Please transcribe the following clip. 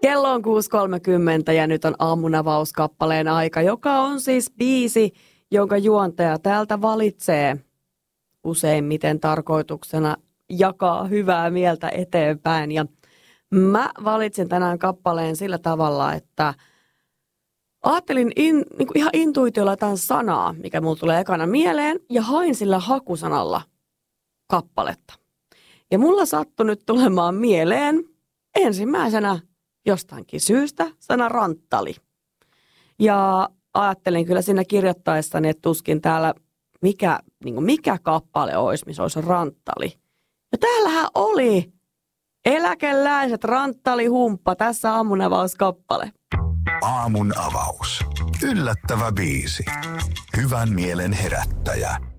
Kello on 6.30 ja nyt on aamunavauskappaleen aika, joka on siis biisi, jonka juontaja täältä valitsee useimmiten tarkoituksena jakaa hyvää mieltä eteenpäin. Ja mä valitsin tänään kappaleen sillä tavalla, että ajattelin niin ihan intuitiolla jotain sanaa, mikä mulla tulee ekana mieleen, ja hain sillä hakusanalla kappaletta. Ja mulla sattui nyt tulemaan mieleen ensimmäisenä jostainkin syystä sana ranttali. Ja ajattelin kyllä siinä kirjoittaessani, että tuskin täällä mikä kappale olisi, missä olisi ranttali. Ja täällähän oli eläkeläiset ranttalihumppa, tässä aamunavauskappale. Aamun avaus. Yllättävä biisi. Hyvän mielen herättäjä.